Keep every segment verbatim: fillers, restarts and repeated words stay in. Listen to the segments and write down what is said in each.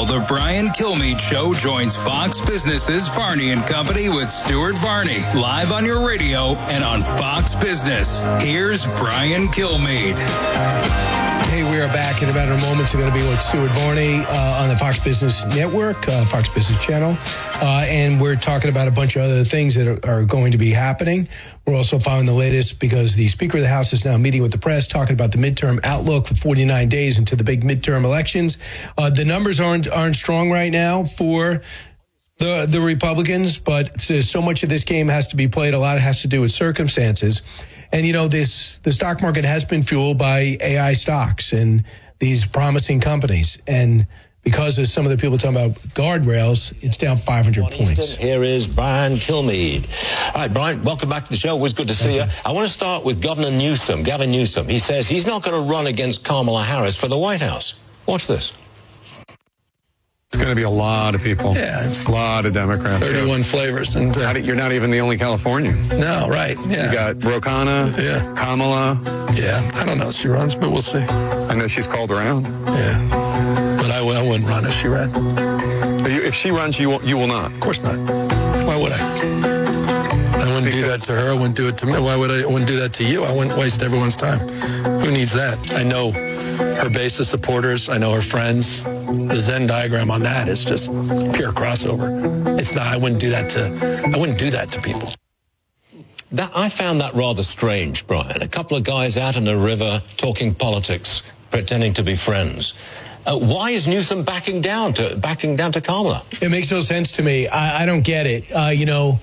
Now, the Brian Kilmeade Show joins Fox Business's Varney and Company with Stuart Varney, live on your radio and on Fox Business. Here's Brian Kilmeade. Hey, we are back in about a moment. We're going to be with Stuart Varney uh, on the Fox Business Network, uh, Fox Business Channel. Uh, and we're talking about a bunch of other things that are, are going to be happening. We're also following the latest because the Speaker of the House is now meeting with the press, talking about the midterm outlook for forty-nine days into the big midterm elections. Uh, the numbers aren't aren't strong right now for the the Republicans, but so, so much of this game has to be played. A lot has to do with circumstances. And, you know, this the stock market has been fueled by A I stocks and these promising companies. And because of some of the people talking about guardrails, it's down five hundred points. Here is Brian Kilmeade. All right, Brian, welcome back to the show. It was good to see you. I want to start with Governor Newsom, Gavin Newsom. He says he's not going to run against Kamala Harris for the White House. Watch this. It's going to be a lot of people. Yeah, it's a lot of Democrats. thirty-one yeah. flavors. And uh, you're not even the only Californian. No, right. Yeah. You got Ro Khanna, yeah. Kamala. Yeah, I don't know if she runs, but we'll see. I know she's called around. Yeah, but I, I wouldn't run if she ran. But you, if she runs, you will, you will not? Of course not. Why would I? I wouldn't do that to her. I wouldn't do it to me. Why would I, I wouldn't do that to you? I wouldn't waste everyone's time. Who needs that? I know her base of supporters. I know her friends. The Venn diagram on that is just pure crossover. It's not. I wouldn't do that to. I wouldn't do that to people. That, I found that rather strange, Brian. A couple of guys out in the river talking politics, pretending to be friends. Uh, why is Newsom backing down to backing down to Kamala? It makes no sense to me. I, I don't get it. Uh, you know.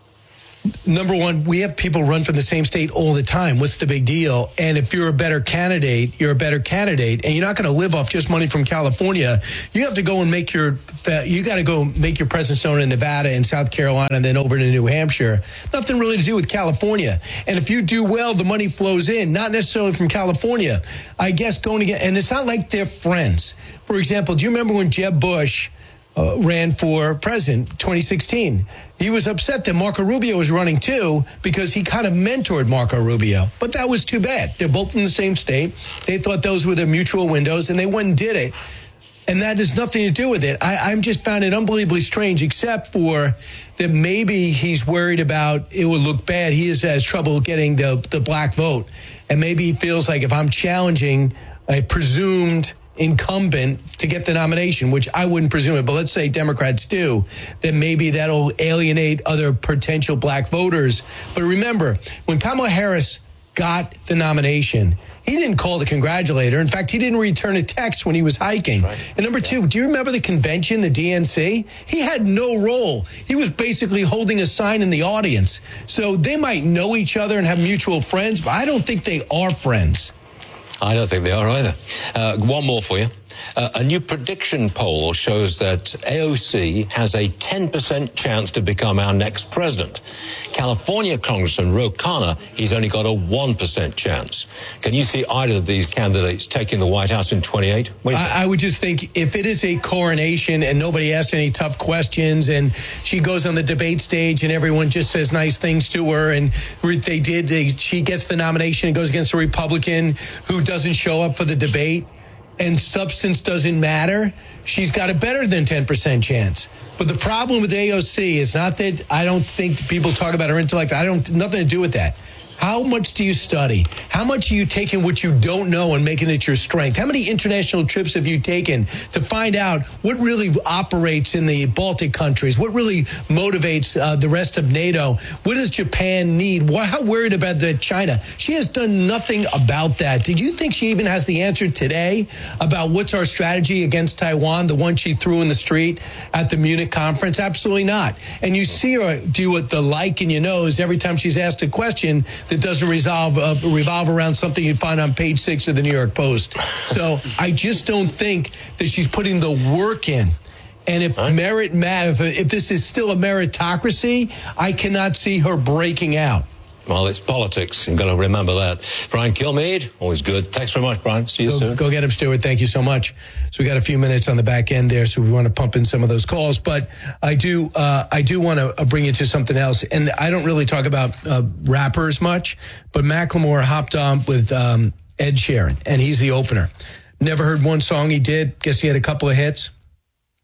Number one, we have people run from the same state all the time. What's the big deal? And if you're a better candidate, you're a better candidate, and you're not going to live off just money from California. You have to go and make your, you got to go make your presence known in Nevada and South Carolina and then over to New Hampshire. Nothing really to do with California. And if you do well, the money flows in, not necessarily from California. I guess going to get, and it's not like they're friends. For example, do you remember when Jeb Bush Uh, ran for president twenty sixteen. He was upset that Marco Rubio was running too because he kind of mentored Marco Rubio. But that was too bad. They're both from the same state. They thought those were their mutual windows, and they went and did it. And that has nothing to do with it. I, I'm just found it unbelievably strange, except for that maybe he's worried about it will look bad. He is, has trouble getting the, the black vote. And maybe he feels like if I'm challenging a presumed incumbent to get the nomination, which I wouldn't presume it, but let's say Democrats do, then maybe that'll alienate other potential black voters. But remember, when Kamala Harris got the nomination, he didn't call to congratulate her. In fact, he didn't return a text when he was hiking. Right. And number two, yeah. do you remember the convention, the D N C? He had no role. He was basically holding a sign in the audience. So they might know each other and have mutual friends, but I don't think they are friends. I don't think they are either. Uh, one more for you. Uh, a new prediction poll shows that A O C has a ten percent chance to become our next president. California Congressman Ro Khanna, he's only got a one percent chance. Can you see either of these candidates taking the White House in twenty-eight? I, I would just think if it is a coronation and nobody asks any tough questions and she goes on the debate stage and everyone just says nice things to her and they did, they, she gets the nomination and goes against a Republican who doesn't show up for the debate, and substance doesn't matter, she's got a better than ten percent chance. But the problem with A O C is not that I don't think people talk about her intellect. I don't, nothing to do with that. How much do you study? How much are you taking what you don't know and making it your strength? How many international trips have you taken to find out what really operates in the Baltic countries? What really motivates uh, the rest of NATO? What does Japan need? Why, how worried about the China? She has done nothing about that. Did you think she even has the answer today about what's our strategy against Taiwan, the one she threw in the street at the Munich conference? Absolutely not. And you see her do what the like in your nose every time she's asked a question that doesn't resolve, uh, revolve around something you'd find on page six of the New York Post. So I just don't think that she's putting the work in. And if huh? merit matters, if, if this is still a meritocracy, I cannot see her breaking out. Well, it's politics. You've got to remember that. Brian Kilmeade, always good. Thanks very much, Brian. See you go, soon. Go get him, Stuart. Thank you so much. So we got a few minutes on the back end there, so we want to pump in some of those calls. But I do uh, I do want to bring you to something else. And I don't really talk about uh, rappers much, but Macklemore hopped on with um, Ed Sheeran, and he's the opener. Never heard one song he did. Guess he had a couple of hits.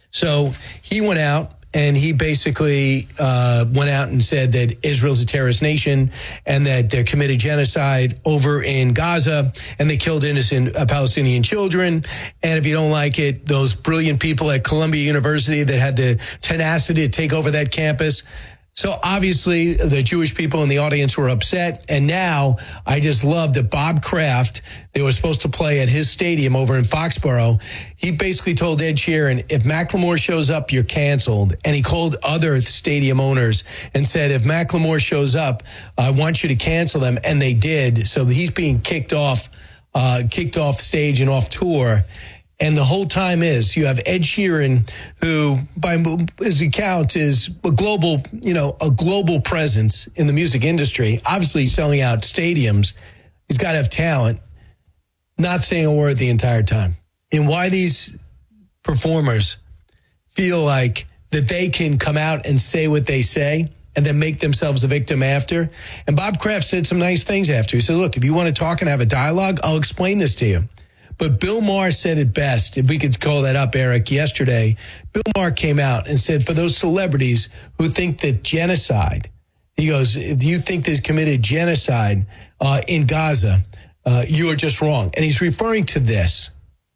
So he went out and he basically uh, went out and said that Israel's a terrorist nation and that they're committed genocide over in Gaza and they killed innocent uh, Palestinian children. And if you don't like it, those brilliant people at Columbia University that had the tenacity to take over that campus. So obviously the Jewish people in the audience were upset. And now I just love that Bob Kraft, they were supposed to play at his stadium over in Foxborough. He basically told Ed Sheeran, if Macklemore shows up, you're canceled. And he called other stadium owners and said, if Macklemore shows up, I want you to cancel them. And they did. So he's being kicked off, uh, kicked off stage and off tour. And the whole time is you have Ed Sheeran, who by his account is a global, you know, a global presence in the music industry, obviously selling out stadiums. He's got to have talent, not saying a word the entire time. And why these performers feel like that they can come out and say what they say and then make themselves a victim after. And Bob Kraft said some nice things after. He said, look, if you want to talk and have a dialogue, I'll explain this to you. But Bill Maher said it best, if we could call that up, Eric, yesterday. Bill Maher came out and said, for those celebrities who think that genocide, he goes, if you think there's committed genocide uh, in Gaza, uh, you are just wrong. And he's referring to this.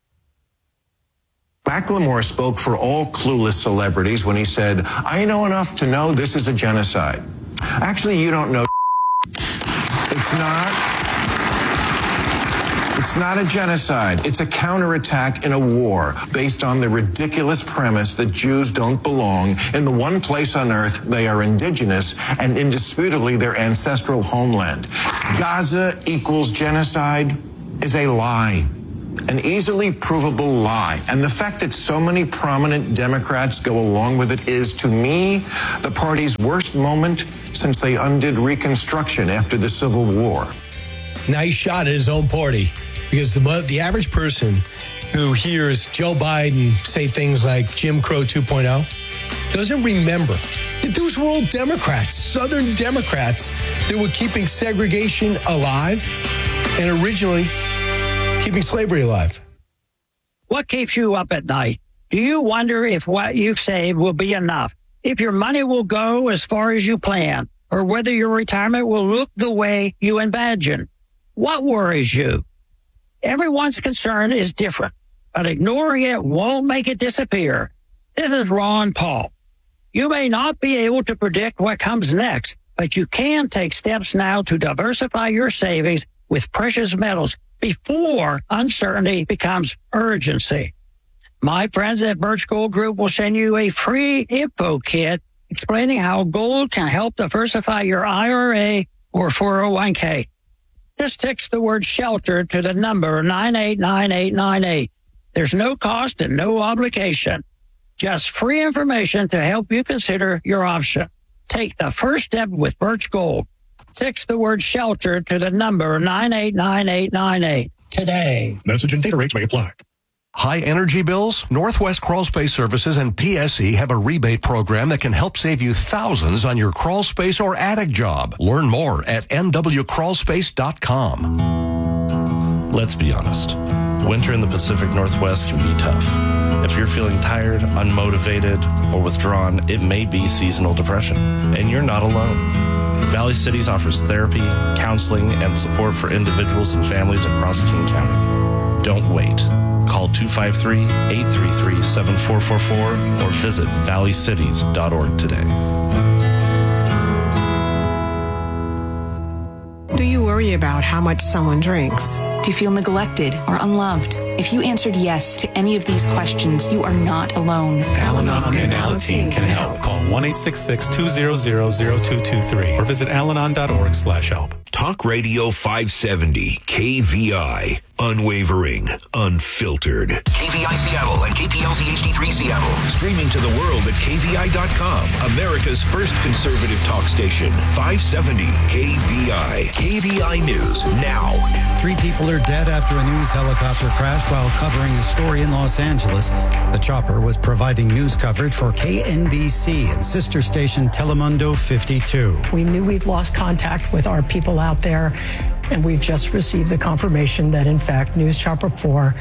Macklemore spoke for all clueless celebrities when he said, I know enough to know this is a genocide. Actually, you don't know. It's not. It's not a genocide. It's a counterattack in a war based on the ridiculous premise that Jews don't belong in the one place on earth they are indigenous and indisputably their ancestral homeland. Gaza equals genocide is a lie, an easily provable lie. And the fact that so many prominent Democrats go along with it is, to me, the party's worst moment since they undid Reconstruction after the Civil War. Nice shot at his own party. Because the the average person who hears Joe Biden say things like Jim Crow two point oh doesn't remember that those were all Democrats, Southern Democrats, that were keeping segregation alive and originally keeping slavery alive. What keeps you up at night? Do you wonder if what you've saved will be enough? If your money will go as far as you plan? Or whether your retirement will look the way you imagine? What worries you? Everyone's concern is different, but ignoring it won't make it disappear. This is Ron Paul. You may not be able to predict what comes next, but you can take steps now to diversify your savings with precious metals before uncertainty becomes urgency. My friends at Birch Gold Group will send you a free info kit explaining how gold can help diversify your I R A or four oh one k. Just text the word shelter to the number nine eight nine eight nine eight. There's no cost and no obligation. Just free information to help you consider your option. Take the first step with Birch Gold. Text the word shelter to the number nine eight nine eight nine eight today. Message and data rates may apply. High energy bills? Northwest Crawl Space Services and P S E have a rebate program that can help save you thousands on your crawl space or attic job. Learn more at n w crawl space dot com. Let's be honest. Winter in the Pacific Northwest can be tough. If you're feeling tired, unmotivated, or withdrawn, it may be seasonal depression. And you're not alone. Valley Cities offers therapy, counseling, and support for individuals and families across King County. Don't wait. Call two five three, eight three three, seven four four four or visit valley cities dot org today. Do you worry about how much someone drinks? Do you feel neglected or unloved? If you answered yes to any of these questions, you are not alone. Al-Anon and Alateen can help. Call one eight six six, two zero zero, zero two two three or visit alanon dot org slash help. Talk Radio five seventy, K V I. Unwavering, unfiltered. K V I Seattle and K P L C H D three Seattle. Streaming to the world at K V I dot com. America's first conservative talk station. five seventy K V I. K V I News now. Three people are dead after a news helicopter crashed while covering a story in Los Angeles. The chopper was providing news coverage for K N B C and sister station Telemundo fifty-two. We knew we'd lost contact with our people out there, and we've just received the confirmation that, in fact, News Chopper four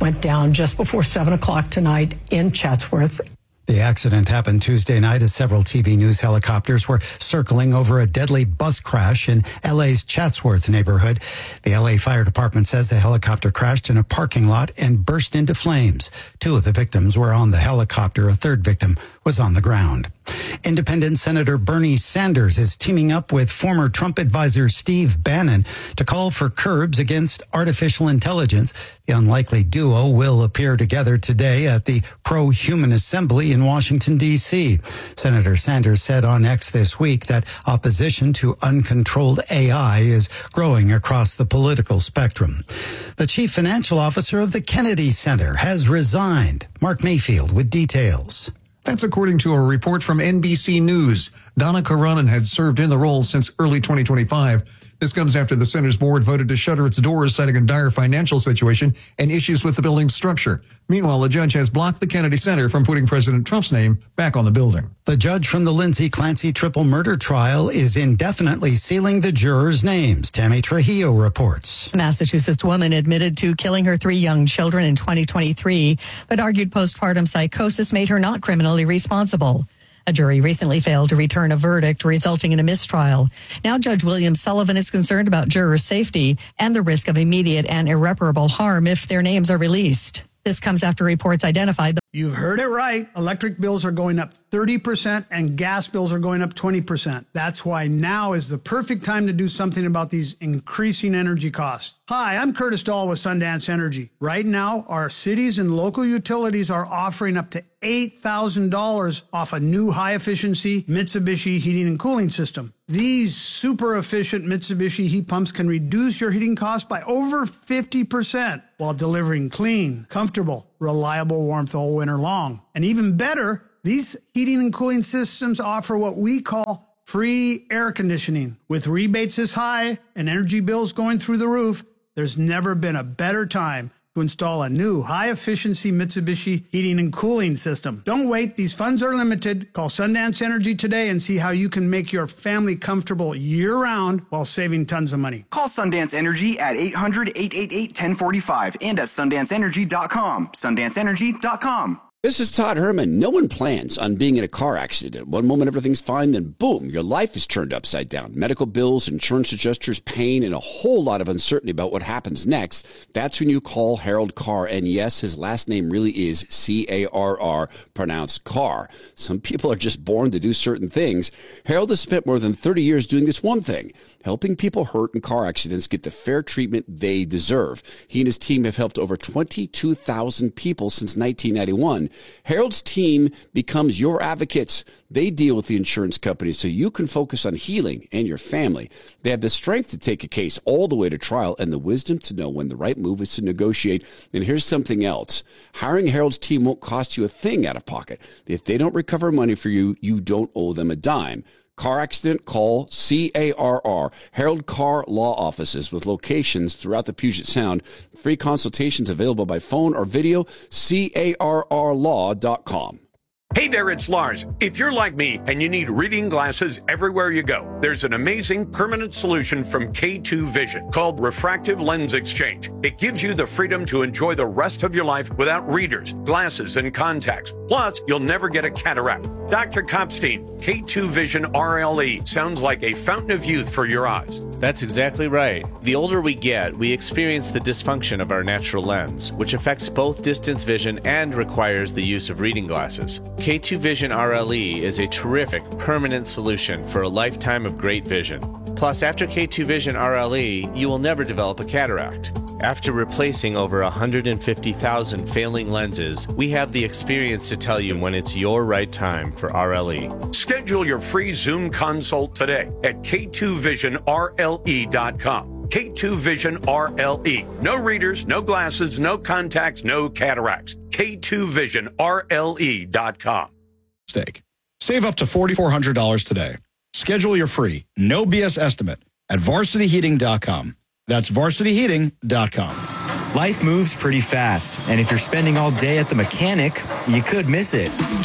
went down just before seven o'clock tonight in Chatsworth. The accident happened Tuesday night as several T V news helicopters were circling over a deadly bus crash in L A's Chatsworth neighborhood. The L A Fire Department says the helicopter crashed in a parking lot and burst into flames. Two of the victims were on the helicopter. A third victim was on the ground. Independent Senator Bernie Sanders is teaming up with former Trump advisor Steve Bannon to call for curbs against artificial intelligence. The unlikely duo will appear together today at the Pro-Human Assembly in Washington, D C. Senator Sanders said on X this week that opposition to uncontrolled A I is growing across the political spectrum. The chief financial officer of the Kennedy Center has resigned. Mark Mayfield with details. That's according to a report from N B C News. Donna Karanen had served in the role since early twenty twenty-five. This comes after the center's board voted to shutter its doors, citing a dire financial situation and issues with the building's structure. Meanwhile, a judge has blocked the Kennedy Center from putting President Trump's name back on the building. The judge from the Lindsay Clancy triple murder trial is indefinitely sealing the jurors' names. Tammy Trujillo reports. Massachusetts woman admitted to killing her three young children in twenty twenty-three, but argued postpartum psychosis made her not criminally responsible. A jury recently failed to return a verdict, resulting in a mistrial. Now Judge William Sullivan is concerned about jurors' safety and the risk of immediate and irreparable harm if their names are released. This comes after reports identified the You heard it right. Electric bills are going up thirty percent and gas bills are going up twenty percent. That's why now is the perfect time to do something about these increasing energy costs. Hi, I'm Curtis Dahl with Sundance Energy. Right now, our cities and local utilities are offering up to eight thousand dollars off a new high-efficiency Mitsubishi heating and cooling system. These super efficient Mitsubishi heat pumps can reduce your heating costs by over fifty percent while delivering clean, comfortable, reliable warmth all winter long. And even better, these heating and cooling systems offer what we call free air conditioning. With rebates this high and energy bills going through the roof, there's never been a better time to install a new high-efficiency Mitsubishi heating and cooling system. Don't wait. These funds are limited. Call Sundance Energy today and see how you can make your family comfortable year-round while saving tons of money. Call Sundance Energy at eight hundred, eight eight eight, one zero four five and at sundance energy dot com. sundance energy dot com. This is Todd Herman. No one plans on being in a car accident. One moment everything's fine, then boom, your life is turned upside down. Medical bills, insurance adjusters, pain, and a whole lot of uncertainty about what happens next. That's when you call Harold Carr. And yes, his last name really is C A R R, pronounced Carr. Some people are just born to do certain things. Harold has spent more than thirty years doing this one thing, helping people hurt in car accidents get the fair treatment they deserve. He and his team have helped over twenty-two thousand people since nineteen ninety-one. Harold's team becomes your advocates. They deal with the insurance companies so you can focus on healing and your family. They have the strength to take a case all the way to trial and the wisdom to know when the right move is to negotiate. And here's something else. Hiring Harold's team won't cost you a thing out of pocket. If they don't recover money for you, you don't owe them a dime. Car accident, call C A R R, Harold Carr Law Offices with locations throughout the Puget Sound. Free consultations available by phone or video, C A R R law dot com. Hey there, it's Lars. If you're like me and you need reading glasses everywhere you go, there's an amazing permanent solution from K two Vision called Refractive Lens Exchange. It gives you the freedom to enjoy the rest of your life without readers, glasses, and contacts. Plus, you'll never get a cataract. Doctor Kopstein, K two Vision R L E sounds like a fountain of youth for your eyes. That's exactly right. The older we get, we experience the dysfunction of our natural lens, which affects both distance vision and requires the use of reading glasses. K two Vision R L E is a terrific permanent solution for a lifetime of great vision. Plus, after K two Vision R L E, you will never develop a cataract. After replacing over one hundred fifty thousand failing lenses, we have the experience to tell you when it's your right time for R L E. Schedule your free Zoom consult today at K two vision R L E dot com. K two Vision R L E. No readers, no glasses, no contacts, no cataracts. K two Vision R L E dot com. Stake. Save up to four thousand four hundred dollars today. Schedule your free, no B S estimate at varsity heating dot com. That's varsity heating dot com. Life moves pretty fast, and if you're spending all day at the mechanic, you could miss it.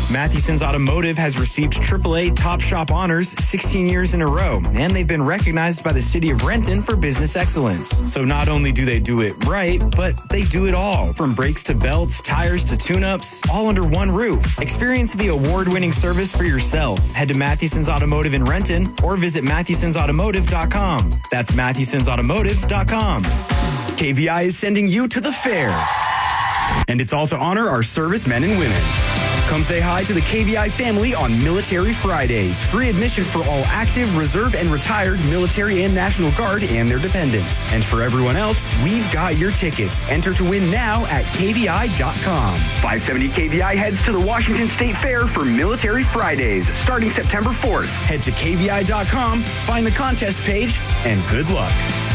Matheson's Automotive has received triple A Top Shop honors sixteen years in a row, and they've been recognized by the city of Renton for business excellence. So not only do they do it right, but they do it all, from brakes to belts, tires to tune-ups, all under one roof. Experience the award-winning service for yourself. Head to Matheson's Automotive in Renton or visit Mathesons Automotive dot com. That's Mathesons Automotive dot com. K V I is sending you to the fair. And it's all to honor our servicemen and women. Come say hi to the K V I family on Military Fridays. Free admission for all active, reserve, and retired military and National Guard and their dependents. And for everyone else, we've got your tickets. Enter to win now at K V I dot com. five seventy K V I heads to the Washington State Fair for Military Fridays, starting September fourth. Head to K V I dot com, find the contest page, and good luck.